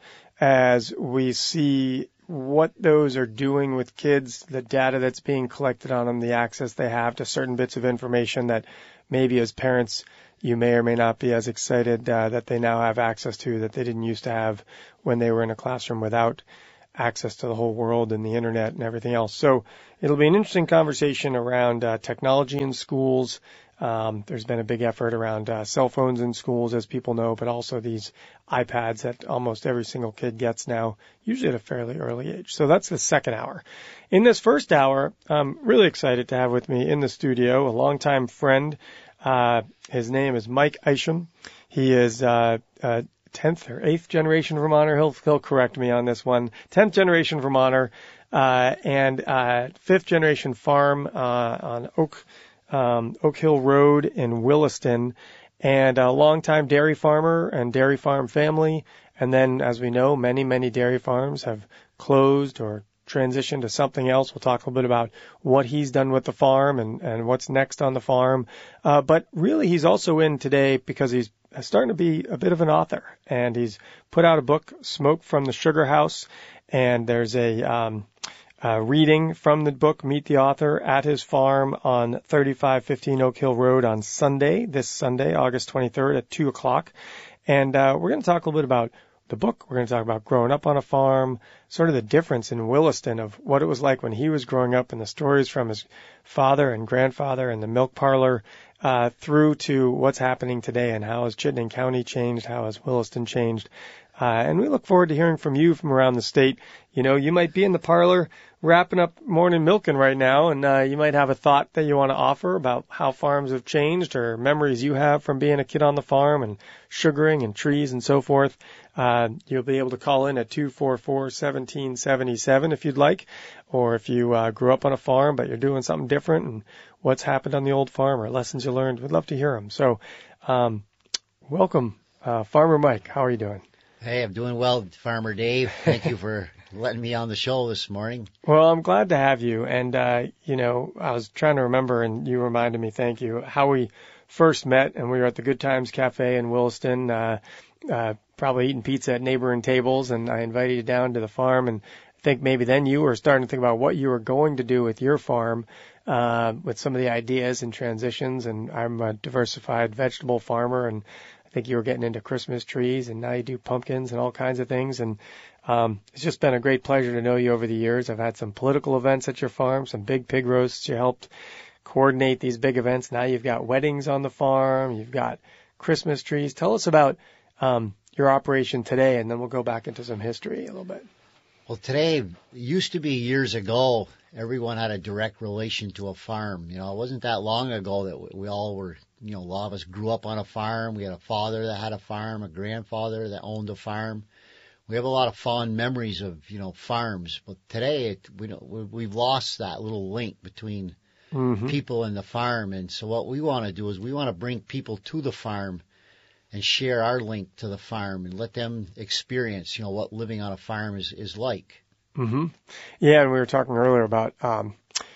as we see what those are doing with kids, the data that's being collected on them, the access they have to certain bits of information that maybe as parents you may or may not be as excited uh, that they now have access to that they didn't used to have when they were in a classroom without access to the whole world and the internet and everything else. So it'll be an interesting conversation around uh, technology in schools. Um, there's been a big effort around uh, cell phones in schools, as people know, but also these iPads that almost every single kid gets now, usually at a fairly early age. So that's the second hour. In this first hour, I'm really excited to have with me in the studio a longtime friend. Uh, his name is Mike Isham. He is uh, uh, tenth or eighth generation Vermonter. He'll, he'll correct me on this one. tenth generation Vermonter uh, and uh, fifth generation farm uh, on Oak Um, Oak Hill Road in Williston, and a longtime dairy farmer and dairy farm family. And then, as we know, many, many dairy farms have closed or transitioned to something else. We'll talk a little bit about what he's done with the farm and, and what's next on the farm. Uh, but really, he's also in today because he's starting to be a bit of an author, and he's put out a book, Smoke from the Sugar House, and there's a um, Uh, reading from the book, Meet the Author, at his farm on thirty-five fifteen Oak Hill Road on Sunday, this Sunday, August twenty-third at two o'clock. And uh, we're going to talk a little bit about the book. We're going to talk about growing up on a farm, sort of the difference in Williston of what it was like when he was growing up and the stories from his father and grandfather and the milk parlor uh, through to what's happening today and how has Chittenden County changed, how has Williston changed. Uh, and we look forward to hearing from you from around the state. You know, you might be in the parlor wrapping up morning milking right now, and uh, you might have a thought that you want to offer about how farms have changed or memories you have from being a kid on the farm and sugaring and trees and so forth. Uh, you'll be able to call in at two four four, one seven seven seven if you'd like, or if you uh, grew up on a farm but you're doing something different and what's happened on the old farm or lessons you learned. We'd love to hear them. So um, welcome, uh, Farmer Mike. How are you doing? Hey, I'm doing well, Farmer Dave. Thank you for letting me on the show this morning. Well, I'm glad to have you. And, uh, you know, I was trying to remember, and you reminded me, thank you, how we first met, and we were at the Good Times Cafe in Williston, uh, uh, probably eating pizza at neighboring tables, and I invited you down to the farm, and I think maybe then you were starting to think about what you were going to do with your farm, uh, with some of the ideas and transitions, and I'm a diversified vegetable farmer, and I think you were getting into Christmas trees, and now you do pumpkins and all kinds of things. And um, it's just been a great pleasure to know you over the years. I've had some political events at your farm, some big pig roasts. You helped coordinate these big events. Now you've got weddings on the farm. You've got Christmas trees. Tell us about um, your operation today, and then we'll go back into some history a little bit. Well, today, it used to be years ago, everyone had a direct relation to a farm. You know, it wasn't that long ago that we all were, you know, a lot of us grew up on a farm. We had a father that had a farm, a grandfather that owned a farm. We have a lot of fond memories of, you know, farms. But today, it, we don't, we've lost that little link between mm-hmm. people and the farm. And so what we want to do is we want to bring people to the farm and share our link to the farm and let them experience, you know, what living on a farm is, is like. Mm-hmm. Yeah, and we were talking earlier about um,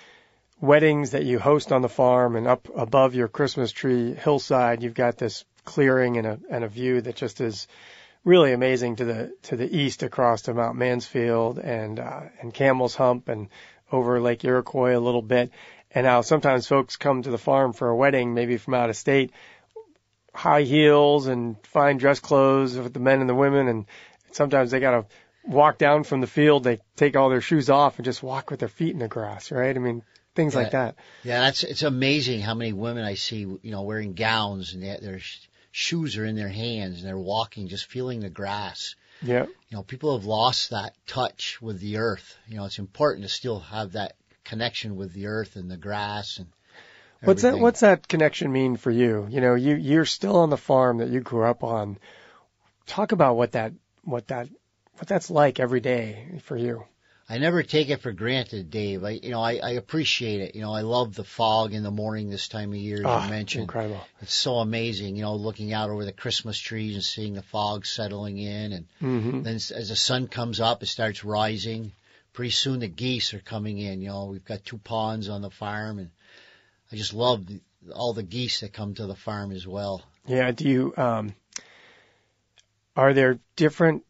weddings that you host on the farm, and up above your Christmas tree hillside, you've got this clearing and a and a view that just is really amazing to the to the east across to Mount Mansfield and uh, and Camel's Hump and over Lake Iroquois a little bit. And now sometimes folks come to the farm for a wedding, maybe from out of state, high heels and fine dress clothes with the men and the women, and sometimes they got to walk down from the field, they take all their shoes off and just walk with their feet in the grass, right? I mean, things yeah, like that. Yeah, that's it's amazing how many women I see, you know, wearing gowns and they, their sh- shoes are in their hands and they're walking, just feeling the grass. Yeah. You know, people have lost that touch with the earth. You know, it's important to still have that connection with the earth and the grass and everything. What's that, what's that connection mean for you? You know, you, you're still on the farm that you grew up on. Talk about what that, what that, what that's like every day for you. I never take it for granted, Dave. I, you know, I, I appreciate it. You know, I love the fog in the morning this time of year, as oh, you mentioned. Incredible. It's so amazing, you know, looking out over the Christmas trees and seeing the fog settling in. And mm-hmm. then as the sun comes up, it starts rising. Pretty soon the geese are coming in. You know, we've got two ponds on the farm, and I just love the, all the geese that come to the farm as well. Yeah. Do you, um, are there different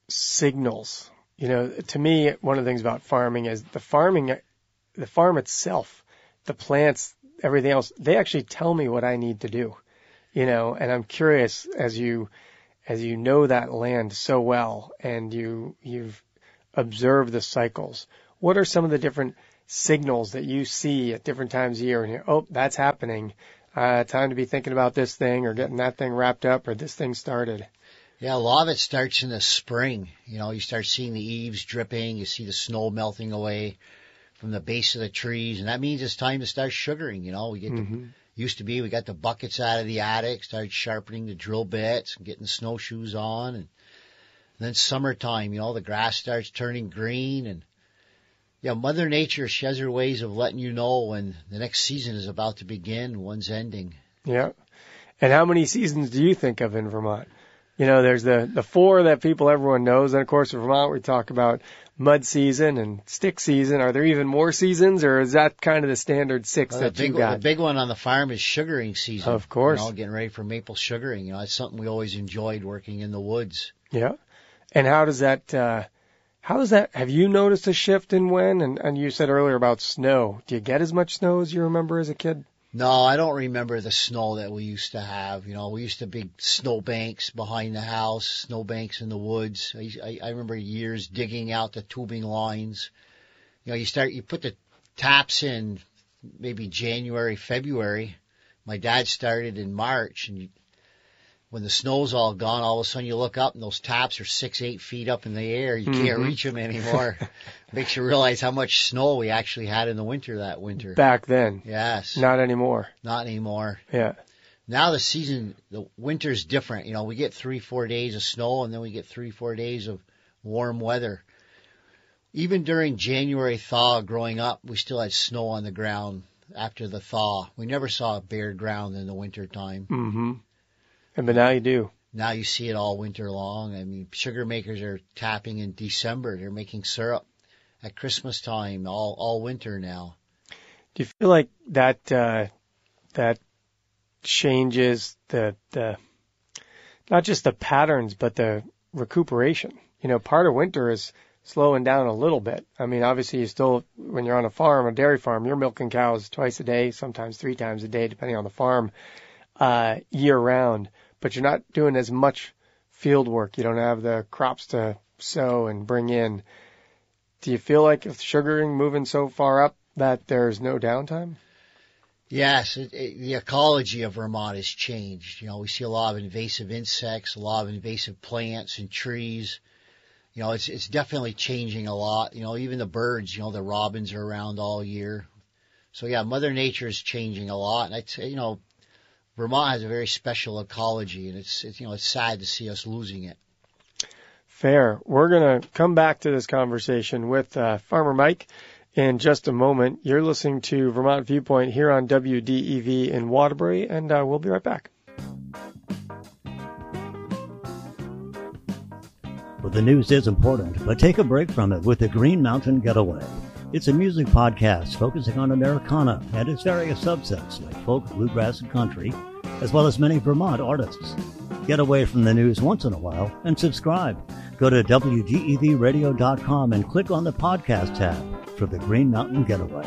signals? You know, to me, one of the things about farming is the farming, the farm itself, the plants, everything else, they actually tell me what I need to do, you know, and I'm curious as you, as you know that land so well and you, you've observed the cycles, what are some of the different signals that you see at different times of year and you're, oh, that's happening. Uh, time to be thinking about this thing or getting that thing wrapped up or this thing started. Yeah, a lot of it starts in the spring. You know, you start seeing the eaves dripping, you see the snow melting away from the base of the trees, and that means it's time to start sugaring. You know, we get mm-hmm. the, used to be we got the buckets out of the attic, started sharpening the drill bits and getting the snowshoes on, and then summertime, you know, the grass starts turning green, and yeah, Mother Nature, she has her ways of letting you know when the next season is about to begin, one's ending. Yeah. And how many seasons do you think of in Vermont? You know, there's the, the four that people, everyone knows. And, of course, in Vermont, we talk about mud season and stick season. Are there even more seasons, or is that kind of the standard six well, that the big, you got? The big one on the farm is sugaring season. Of course. You know, getting ready for maple sugaring. You know, it's something we always enjoyed, working in the woods. Yeah. And how does that... Uh, How is that? Have you noticed a shift in when? And, and you said earlier about snow. Do you get as much snow as you remember as a kid? No, I don't remember the snow that we used to have. You know, we used to have big snow banks behind the house, snow banks in the woods. I, I, I remember years digging out the tubing lines. You know, you start, you put the taps in maybe January, February. My dad started in March, and you, when the snow's all gone, all of a sudden you look up and those taps are six, eight feet up in the air. You can't mm-hmm. reach them anymore. Makes you realize how much snow we actually had in the winter that winter. Back then. Yes. Not anymore. Not anymore. Yeah. Now the season, the winter's different. You know, we get three, four days of snow and then we get three, four days of warm weather. Even during January thaw growing up, we still had snow on the ground after the thaw. We never saw bare ground in the winter time. Mm-hmm. And but now you do. Now you see it all winter long. I mean, sugar makers are tapping in December. They're making syrup at Christmas time all, all winter now. Do you feel like that uh, that changes the the not just the patterns but the recuperation? You know, part of winter is slowing down a little bit. I mean, obviously you still, when you're on a farm, a dairy farm, you're milking cows twice a day, sometimes three times a day, depending on the farm, uh, year round. But you're not doing as much field work. You don't have the crops to sow and bring in. Do you feel like if sugaring moving so far up that there's no downtime? Yes, it, it, the ecology of Vermont has changed. You know, we see a lot of invasive insects, a lot of invasive plants and trees. You know, it's it's definitely changing a lot. You know, even the birds, you know, the robins are around all year. So, yeah, Mother Nature is changing a lot. And I'd say, you know, Vermont has a very special ecology, and it's, it's you know, it's sad to see us losing it. Fair. We're going to come back to this conversation with uh, Farmer Mike in just a moment. You're listening to Vermont Viewpoint here on W D E V in Waterbury, and uh, we'll be right back. Well, the news is important, but take a break from it with the Green Mountain Getaway. It's a music podcast focusing on Americana and its various subsets like folk, bluegrass, and country, as well as many Vermont artists. Get away from the news once in a while and subscribe. Go to W D E V radio dot com and click on the podcast tab for the Green Mountain Getaway.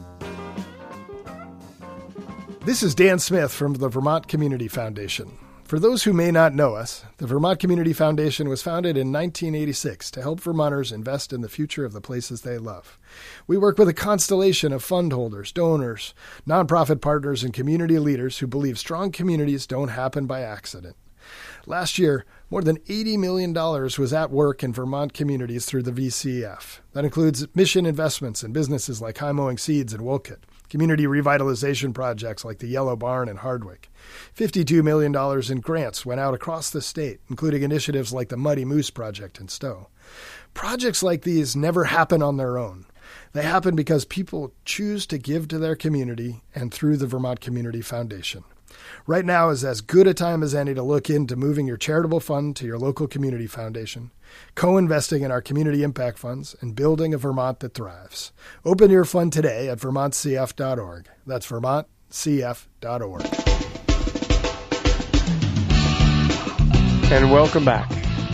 This is Dan Smith from the Vermont Community Foundation. For those who may not know us, the Vermont Community Foundation was founded in nineteen eighty-six to help Vermonters invest in the future of the places they love. We work with a constellation of fund holders, donors, nonprofit partners, and community leaders who believe strong communities don't happen by accident. Last year, more than eighty million dollars was at work in Vermont communities through the V C F. That includes mission investments in businesses like High Mowing Seeds in Wolcott, community revitalization projects like the Yellow Barn in Hardwick. fifty-two million dollars in grants went out across the state, including initiatives like the Muddy Moose Project in Stowe. Projects like these never happen on their own. They happen because people choose to give to their community and through the Vermont Community Foundation. Right now is as good a time as any to look into moving your charitable fund to your local community foundation, co-investing in our community impact funds, and building a Vermont that thrives. Open your fund today at vermont c f dot org. That's vermont c f dot org. And welcome back.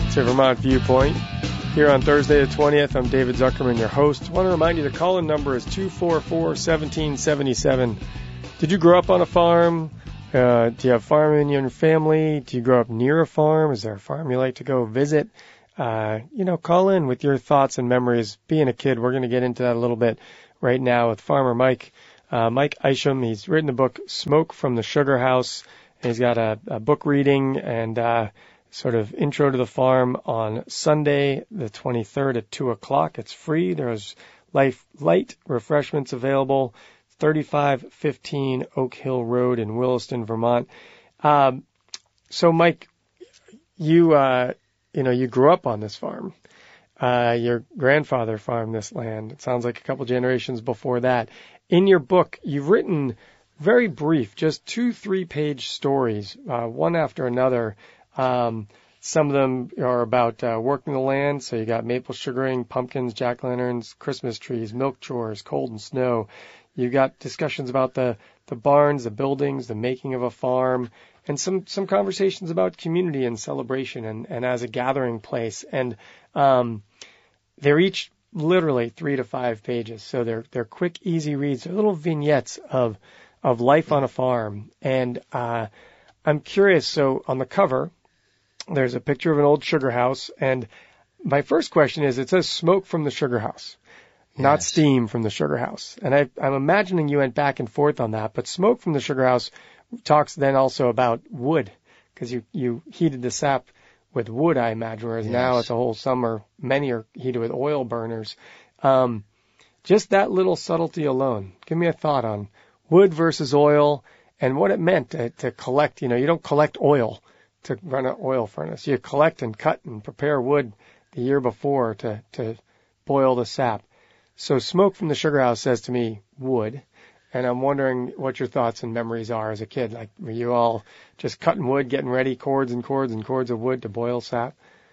to Vermont Viewpoint. Here on Thursday the twentieth, I'm David Zuckerman, your host. I want to remind you the call-in number is two four four, one seven seven seven. Did you grow up on a farm? Uh, do you have farming in your family? Do you grow up near a farm? Is there a farm you like to go visit? Uh, you know, call in with your thoughts and memories. Being a kid, we're going to get into that a little bit right now with Farmer Mike. Uh, Mike Isham, he's written the book Smoke from the Sugar House. And he's got a, a book reading and uh, sort of intro to the farm on Sunday, the twenty-third at two o'clock. It's free. There's life, light refreshments available. thirty-five fifteen Oak Hill Road in Williston, Vermont. Um, so, Mike, you... Uh, You know, you grew up on this farm. Uh, your grandfather farmed this land. It sounds like a couple generations before that. In your book, you've written very brief, just two, three-page stories, uh, one after another. Um, some of them are about uh, working the land. So you got maple sugaring, pumpkins, jack-lanterns, Christmas trees, milk chores, cold and snow. You got discussions about the, the barns, the buildings, the making of a farm, and some, some conversations about community and celebration and, and as a gathering place. And um, they're each literally three to five pages. So they're they're quick, easy reads. They're little vignettes of of life on a farm. And uh, I'm curious, so on the cover, there's a picture of an old sugar house. And my first question is, it says smoke from the sugar house. Yes. Not steam from the sugar house. And I, I'm imagining you went back and forth on that. But smoke from the sugar house talks then also about wood, because you, you heated the sap with wood, I imagine, whereas yes. now it's a whole summer. Many are heated with oil burners. Um, just that little subtlety alone. Give me a thought on wood versus oil and what it meant to, to collect. You know, you don't collect oil to run an oil furnace. You collect and cut and prepare wood the year before to, to boil the sap. So smoke from the sugar house says to me wood. And I'm wondering what your thoughts and memories are as a kid. Like, were you all just cutting wood, getting ready, cords and cords and cords of wood to boil sap?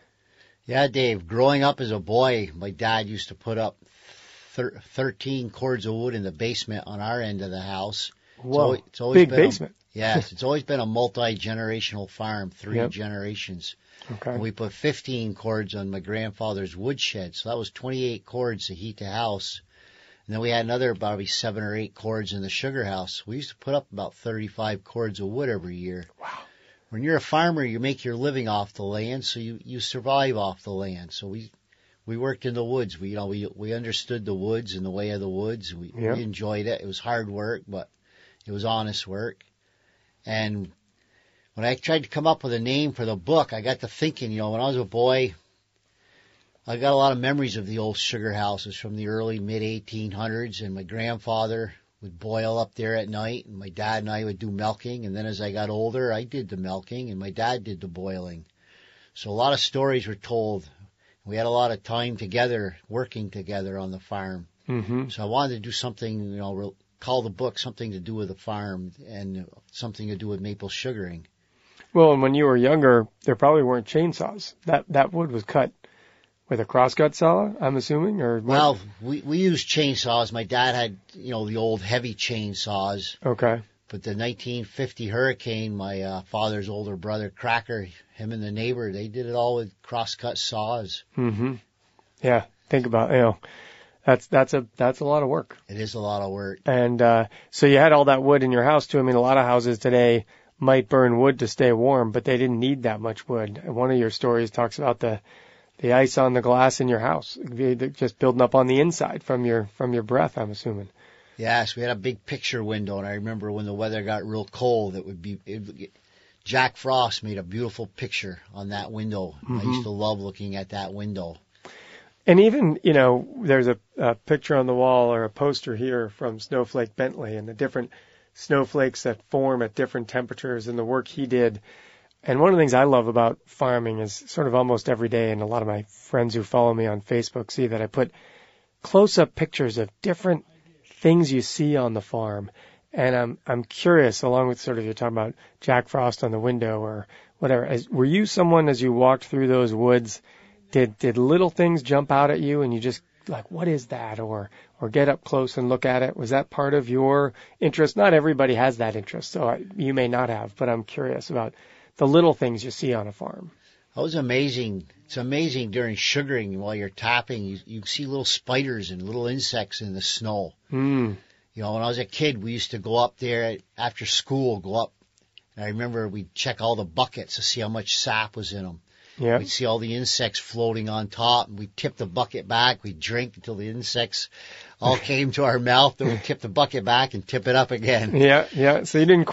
Yeah, Dave. Growing up as a boy, my dad used to put up thir- thirteen cords of wood in the basement on our end of the house. Whoa, it's always, it's always big been basement. A, yes, it's always been a multi-generational farm, three Yep. generations. Okay. And we put fifteen cords on my grandfather's woodshed, so that was twenty-eight cords to heat the house. And then we had another probably seven or eight cords in the sugar house. We used to put up about thirty-five cords of wood every year. Wow. When you're a farmer, you make your living off the land, so you, you survive off the land. So we we worked in the woods. We you know we we understood the woods and the way of the woods. We, Yep. we enjoyed it. It was hard work, but it was honest work. And when I tried to come up with a name for the book, I got to thinking, you know, when I was a boy, I got a lot of memories of the old sugar houses from the early, mid eighteen hundreds, and my grandfather would boil up there at night, and my dad and I would do milking, and then as I got older, I did the milking, and my dad did the boiling. So a lot of stories were told. We had a lot of time together, working together on the farm. Mm-hmm. So I wanted to do something, you know, re- call the book something to do with the farm and something to do with maple sugaring. Well, and when you were younger, there probably weren't chainsaws. That that wood was cut with a crosscut saw, I'm assuming, or what? Well, we we used chainsaws. My dad had, you know, the old heavy chainsaws. Okay. But the nineteen fifty hurricane, my uh, father's older brother, Cracker, him and the neighbor, they did it all with crosscut saws. Mm-hmm. Yeah. Think about, you know, that's that's a that's a lot of work. It is a lot of work. And uh, so you had all that wood in your house too. I mean, a lot of houses today might burn wood to stay warm, but they didn't need that much wood. And one of your stories talks about the the ice on the glass in your house, just building up on the inside from your from your breath, I'm assuming. Yes, we had a big picture window, and I remember when the weather got real cold, it would be it would get, Jack Frost made a beautiful picture on that window. Mm-hmm. I used to love looking at that window. And even, you know, there's a, a picture on the wall or a poster here from Snowflake Bentley and the different snowflakes that form at different temperatures and the work he did. And one of the things I love about farming is sort of almost every day, and a lot of my friends who follow me on Facebook see that I put close-up pictures of different things you see on the farm. And I'm I'm curious, along with sort of you're talking about Jack Frost on the window or whatever. As, were you someone, as you walked through those woods, did did little things jump out at you and you just like, what is that? Or or get up close and look at it? Was that part of your interest? Not everybody has that interest, so I, you may not have, but I'm curious about the little things you see on a farm. That was amazing. It's amazing during sugaring while you're tapping, you, you see little spiders and little insects in the snow. Mm. You know, when I was a kid, we used to go up there after school, go up. And I remember we'd check all the buckets to see how much sap was in them. Yeah. We'd see all the insects floating on top, and we'd tip the bucket back. We'd drink until the insects all came to our mouth, then we'd tip the bucket back and tip it up again. Yeah, yeah. So you didn't